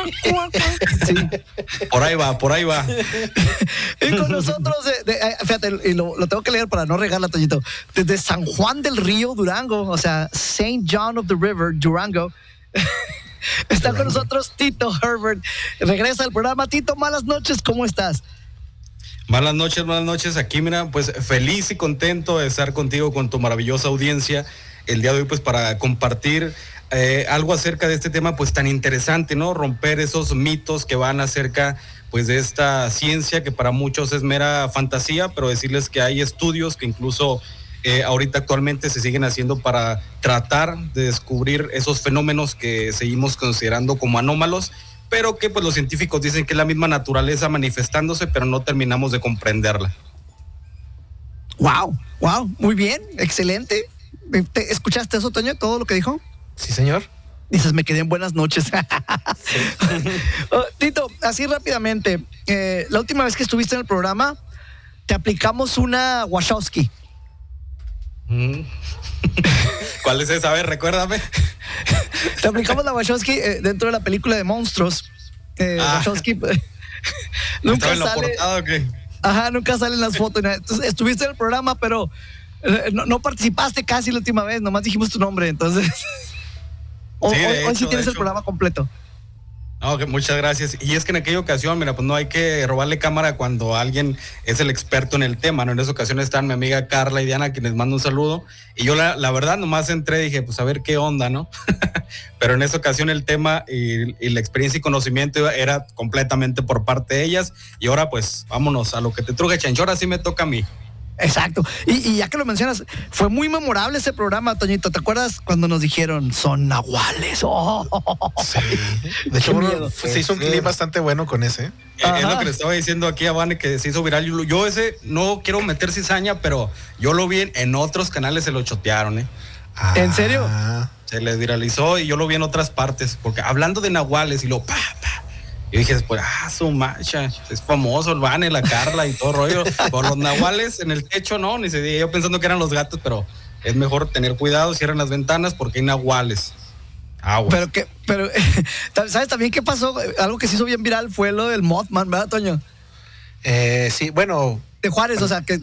Sí. Por ahí va. Y con nosotros, fíjate, y lo tengo que leer para no regarla, Toñito. Desde San Juan del Río, Durango, o sea, Saint John of the River, Durango. Está con nosotros Tito Herbert. Regresa al programa. Tito, malas noches, ¿cómo estás? Buenas noches. Aquí, mira, pues feliz y contento de estar contigo, con tu maravillosa audiencia el día de hoy, pues para compartir algo acerca de este tema pues tan interesante, ¿no? Romper esos mitos que van acerca pues de esta ciencia que para muchos es mera fantasía, pero decirles que hay estudios que incluso ahorita actualmente se siguen haciendo para tratar de descubrir esos fenómenos que seguimos considerando como anómalos, pero que pues los científicos dicen que es la misma naturaleza manifestándose, pero no terminamos de comprenderla. Wow, muy bien, excelente. ¿Escuchaste eso, Toño, todo lo que dijo? Sí, señor. Dices, me quedé en buenas noches. Sí. Tito, así rápidamente, la última vez que estuviste en el programa, te aplicamos una Wachowski. ¿Cuál es esa? A ver, recuérdame. Te aplicamos la Wachowski dentro de la película de monstruos. Wachowski nunca ¿estaba en la sale. portada o qué? Ajá, nunca salen las fotos. Entonces, estuviste en el programa, pero no participaste casi la última vez, nomás dijimos tu nombre, entonces. Hoy sí tienes el programa completo. Okay, muchas gracias. Y es que en aquella ocasión, mira, pues no hay que robarle cámara cuando alguien es el experto en el tema, ¿no? En esa ocasión están mi amiga Carla y Diana, quienes mando un saludo. Y yo la verdad nomás entré y dije, pues a ver qué onda, ¿no? Pero en esa ocasión el tema y la experiencia y conocimiento era completamente por parte de ellas. Y ahora pues vámonos a lo que te truje, Chancho. Ahora sí me toca a mí. Exacto. Y ya que lo mencionas, fue muy memorable ese programa, Toñito. ¿Te acuerdas cuando nos dijeron son nahuales? Sí. De hecho, se hizo un clip bastante bueno con ese. Es lo que le estaba diciendo aquí a Vane, que se hizo viral. Yo ese, no quiero meter cizaña, pero yo lo vi en otros canales, se lo chotearon, ¿eh? ¿En serio? Se les viralizó y yo lo vi en otras partes, porque hablando de nahuales y lo yo dije después, su macha, es famoso el Vane, la Carla y todo rollo. Por los nahuales en el techo, no, ni se diga. Yo pensando que eran los gatos, pero es mejor tener cuidado, cierren las ventanas porque hay nahuales. Aguas. Pero, ¿sabes también qué pasó? Algo que se hizo bien viral fue lo del Mothman, ¿verdad, Toño? Sí, bueno. De Juárez, o sea, que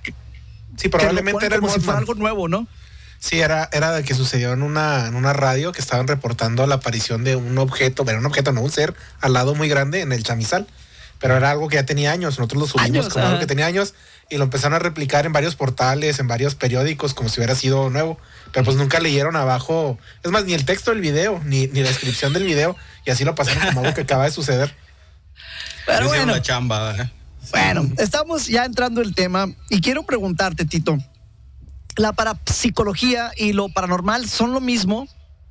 sí, probablemente que era el como Mothman. si fuera algo nuevo, ¿no? Sí, era de que sucedió en una radio que estaban reportando la aparición de un objeto, un ser al lado muy grande en el chamizal, pero era algo que ya tenía años. Nosotros lo subimos como algo que tenía años y lo empezaron a replicar en varios portales, en varios periódicos, como si hubiera sido nuevo, pero pues nunca leyeron abajo, es más, ni el texto del video, ni la descripción del video, y así lo pasaron como algo que acaba de suceder. Pero bueno, la chamba, ¿eh? Bueno, estamos ya entrando en el tema y quiero preguntarte, Tito, ¿la parapsicología y lo paranormal son lo mismo?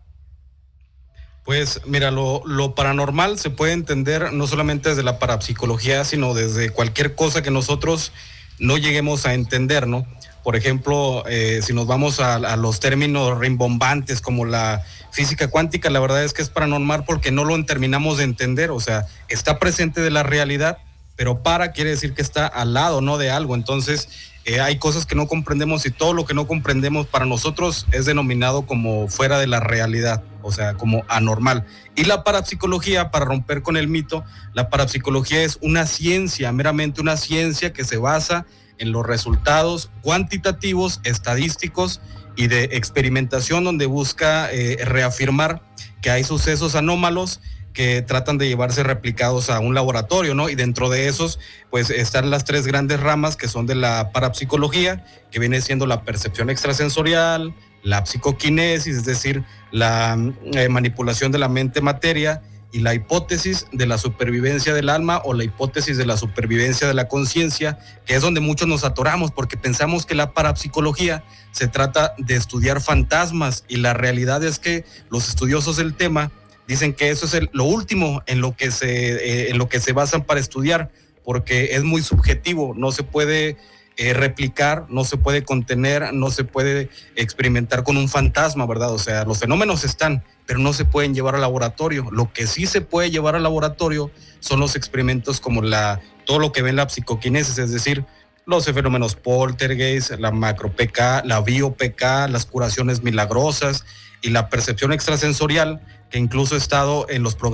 Pues mira, lo paranormal se puede entender no solamente desde la parapsicología, sino desde cualquier cosa que nosotros no lleguemos a entender, ¿no? Por ejemplo, si nos vamos a los términos rimbombantes como la física cuántica, la verdad es que es paranormal porque no lo terminamos de entender, o sea, está presente de la realidad, pero quiere decir que está al lado, ¿no? De algo. Entonces, hay cosas que no comprendemos y todo lo que no comprendemos para nosotros es denominado como fuera de la realidad, o sea, como anormal. Y la parapsicología, para romper con el mito, la parapsicología es una ciencia, meramente una ciencia que se basa en los resultados cuantitativos, estadísticos y de experimentación, donde busca reafirmar que hay sucesos anómalos que tratan de llevarse replicados a un laboratorio, ¿no? Y dentro de esos, pues están las tres grandes ramas que son de la parapsicología, que viene siendo la percepción extrasensorial, la psicoquinesis, es decir, la manipulación de la mente-materia, y la hipótesis de la supervivencia del alma o la hipótesis de la supervivencia de la conciencia, que es donde muchos nos atoramos porque pensamos que la parapsicología se trata de estudiar fantasmas, y la realidad es que los estudiosos del tema dicen que eso es lo último en lo que se basan para estudiar, porque es muy subjetivo, no se puede replicar, no se puede contener, no se puede experimentar con un fantasma, ¿verdad? O sea, los fenómenos están, pero no se pueden llevar al laboratorio. Lo que sí se puede llevar al laboratorio son los experimentos como todo lo que ven la psicoquinesis, es decir, los fenómenos poltergeist, la macro-PK, la bio-PK, las curaciones milagrosas y la percepción extrasensorial, que incluso he estado en los programas